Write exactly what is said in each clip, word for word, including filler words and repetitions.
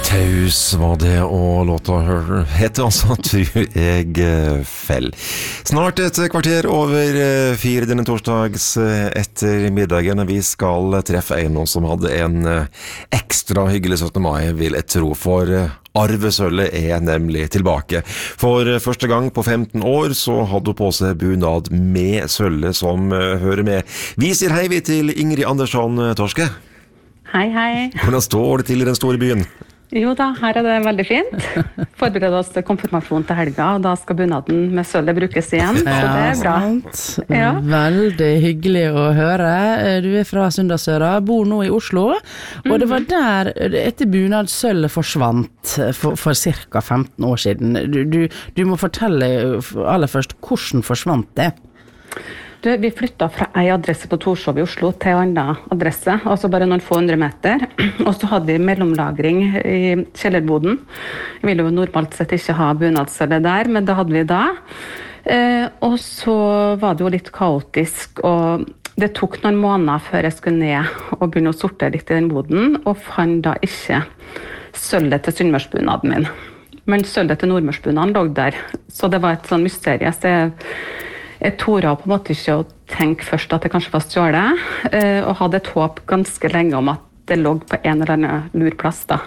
Taus var det, og låta heter altså «Tror jeg fell». Snart et kvarter over fire denne torsdags ettermiddagen. Vi skal treffe en som hadde en ekstra hyggelig syttende mai, vil jeg tro, for arvesølvet er nemlig tilbake. For første gang på femten år så hadde hun på seg bunad med sølvet som hører med. Vi sier hei vi til Ingrid Andersson Torske. Hei, hei. Hvordan står det til i den store byen? Jo da, her er det veldig fint. Forbereder oss til konfirmasjon til helga, og da skal bunaden med sølvet brukes igjen, så det er bra. Ja. Veldig hyggelig å høre. Du er fra Sunndalsøra, bor nå i Oslo, og det var der etter bunadsølvet forsvant for, for cirka femten år siden. Du, du, du må fortelle aller først, hvordan forsvant det? Du, vi flyttet fra en adresse på Torshov i Oslo til en annen adresse, altså bare noen få hundre meter, og så hadde vi mellomlagring i kjellerboden. Vi ville jo normalt sett ikke ha bunadsølvet der, men det hadde vi da. Eh, og så var det jo litt kaotisk, og det tok noen måneder før jeg skulle ned og begynne å sortere litt i den boden, og fant da ikke sølvet til sunnmørsbunaden min. Men sølvet til nordmørsbunaden lå der, så det var et sånn mysterie, så jeg Jeg torde på en måte ikke å tenke først at det kanskje var stjålet, og hadde et håp ganske lenge om at det lå på en eller annen lurplass da.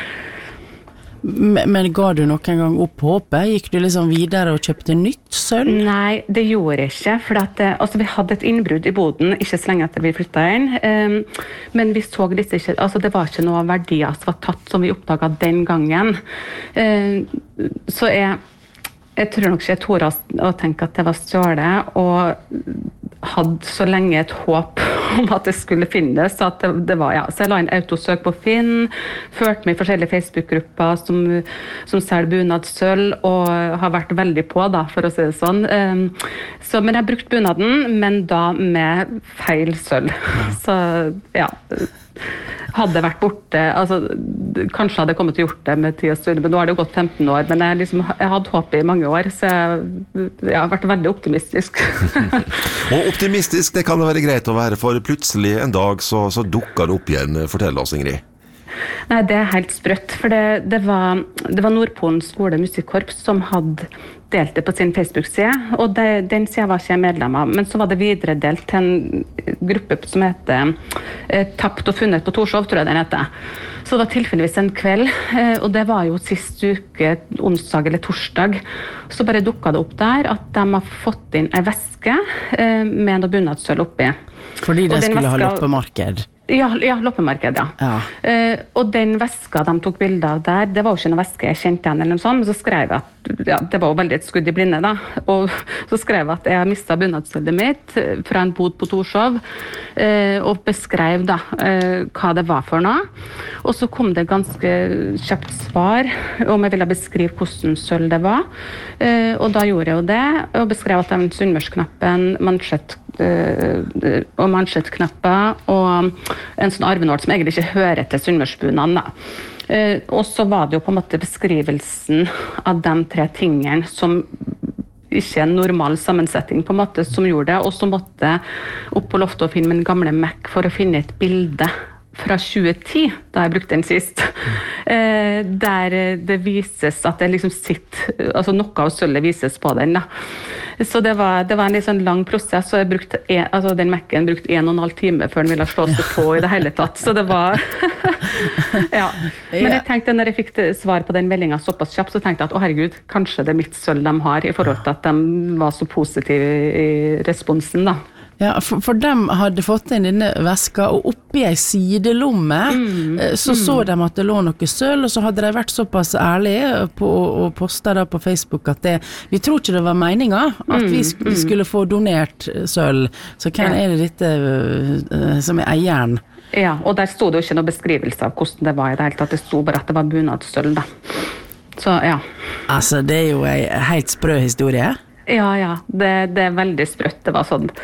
Men, men ga du noen gang opp håpet? Gikk du liksom videre og kjøpte nytt sølv? Nei, det gjorde jeg ikke, for at, altså, vi hadde et innbrudd i boden, ikke så lenge etter vi flyttet inn, um, men vi så litt ikke, altså det var ikke noe verdier som var tatt som vi oppdaget den gangen. Uh, så jeg Jeg tror nok ikke jeg torde å tenke at det var stjålet, og hadde så lenge et håp om at det skulle finnes, at det, det var, ja. Så jeg la en autosøk på Finn, førte meg i forskjellige Facebook-grupper som, som selger bunadsølv, og har vært veldig på da, for å si det sånn. Så, men jeg brukte bunaden, men da med feil sølv. Så ja, hadde vært borte, altså kanskje hadde jeg kommet til å gjort det med tid og stund, men nå har det jo gått femten år, men jeg, liksom, jeg hadde håpet i mange år, så jeg, jeg har vært veldig optimistisk. Og optimistisk, det kan det være greit å være, for plutselig en dag så, så dukker det opp igjen. Fortell oss, Ingrid. Nei, det er helt sprøtt, for det, det, var, det var Nordpolen skole musikkorps som hadde delt det på sin Facebook-side, og det, den siden var ikke jeg medlem av, men så var det videre delt til en gruppe som heter eh, Tapt og funnet på Torshov, tror jeg den heter. Så det var tilfeldigvis en kveld, eh, og det var jo sist uke, onsdag eller torsdag, så bare dukket det opp der at de har fått inn en veske eh, med noe bunadsølv oppi. Fordi de skulle veska, ha loppemarked? Ja, ja, loppemarked, ja. ja. Eh, og den veska de tok bilder av der, det var jo ikke noen veske jeg kjente igjen eller noe sånt, men så skrev jeg at, ja, det var jo veldig et skudd i blinde da, og så skrev jeg at jeg har mistet bunadsølvet mitt fra en bod på Torshov, eh, og beskrev da eh, hva det var for noe, og så kom det ganske kjapt svar om jeg ville beskrive hvordan sølv det var, eh, og da gjorde jeg jo det, og beskrev at det var sunnmørsknappen, mansjett, Uh, og mansjettknapper og en sånn arvenål som egentlig ikke hører til sunnmørsbunaden da. Uh, og så var det jo på en måte beskrivelsen av de tre tingene som ikke en normal sammensetning på en måte som gjorde det, og så måtte jeg opp på loftet og finne min gamle Mac for å finne et bilde fra tjue ti, da jeg brukte den sist, uh, der det vises at det liksom sitter, altså noe av sølvet vises på den da. Så det var, det var en litt sånn lang prosess, og jeg brukte en, altså den Mac-en brukte en og en halv time før den ville slå seg på i det hele tatt, så det var ja. Men jeg tenkte når jeg fikk svar på den meldingen såpass kjapt, så tenkte jeg at, å herregud, kanskje det er mitt sølv de har, i forhold til at de var så positive i responsen da. Ja, for, for dem hadde fått inn denne veska, og oppi ei sidelomme mm, så mm. så de at det lå noe sølv, og så hadde de vært såpass ærlige på å poste da på Facebook at det, vi tror ikke det var meningen at mm, vi sk- mm. skulle få donert sølv, så hvem ja. Er det dette uh, som er eieren? Ja, og der stod det jo ikke noe beskrivelse av hvordan det var i det hele tatt, det stod bare at det var bunadsølv da. Så ja. Altså, det er jo en helt sprø historie. Ja, ja, det, det er veldig sprøtt. Det var sånn,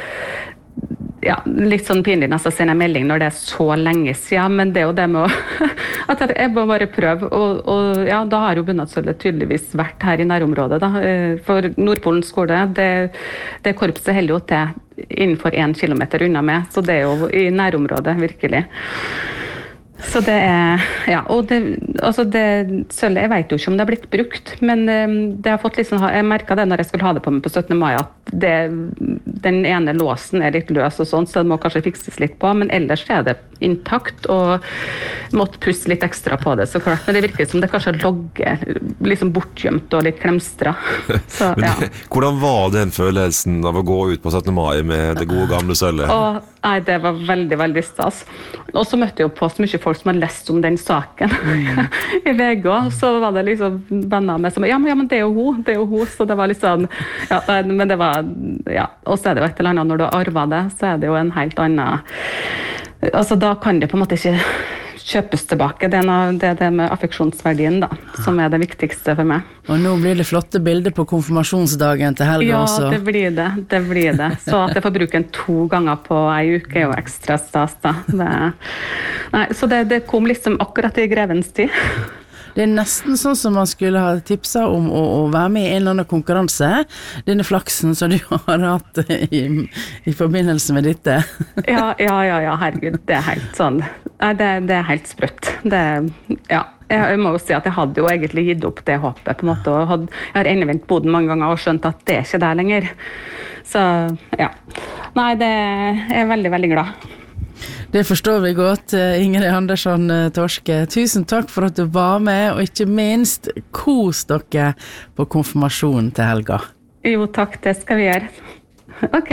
ja, litt sånn pinlig nesten å sende en melding når det er så lenge siden, men det er jo det med å, at jeg må bare prøve, og, og ja, da har jo bunadsølvet tydeligvis vært her i nærområdet da, for Nordpolen skole, det, det korpset heller jo til innenfor en kilometer unna meg, så det er jo i nærområdet, virkelig. Så det er, ja, og det, altså det, sølvet, jeg vet jo ikke om det har blitt brukt, men det har fått litt sånn, jeg merket det når jeg skulle ha det på meg på syttende mai, at det, den ene låsen er litt løs og sånn, så det må kanskje fikses litt på, men ellers er det intakt, og måtte pusse litt ekstra på det, så klart, men det virker som det kanskje logger, liksom bortgjemt og litt klemstra. Så, men ja. det, hvordan var den følelsen av å gå ut på syttende mai med det gode gamle sølvet? Og, nei, det var veldig, veldig stas. Og så møtte jeg jo på så mye folk som har lest om den saken mm. i V G, så var det liksom venner med som, ja men, ja, men det er jo hun, det er jo hun, så det var litt sånn, ja, men det var, ja, og så er det jo et eller annet, når du arver det, så er det jo en helt annen, altså da kan det på en måte ikke kjøpes tilbake, det er noe, det, er det med affeksjonsverdien da, som er det viktigste for meg. Og nå blir det flotte bilder på konfirmasjonsdagen til Helga ja, også. Ja, det blir det, det blir det. Så at jeg får bruke den to ganger på en uke er jo ekstra stas da. Det, nei, så det, det kom liksom akkurat i grevens tid. Det er nesten sånn som man skulle ha tipset om å, å være med i en eller annen konkurranse. Denne flaksen som du har hatt i, i forbindelse med dette. ja, ja, ja, ja, herregud, det er helt sånn. Det, det er helt sprøtt. Det, ja. Jeg må jo si at jeg hadde jo egentlig gitt opp det håpet på en måte, og hadde, jeg har endevendt boden mange ganger og skjønt at det er ikke der lenger. Så, ja. Nei, det jeg er veldig, veldig glad. Det forstår vi godt, Ingrid Andersson Torske. Tusen takk for at du var med, og ikke minst kos dere på konfirmasjonen til Helga. Jo, takk, det skal vi gjøre. Ok.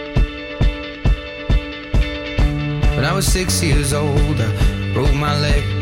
When I was six years old, I broke my leg.